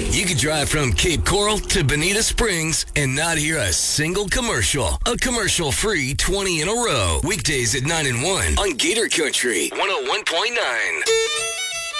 You could drive from Cape Coral to Bonita Springs and not hear a single commercial. A commercial-free 20 in a row. Weekdays at 9 and 1 on Gator Country 101.9.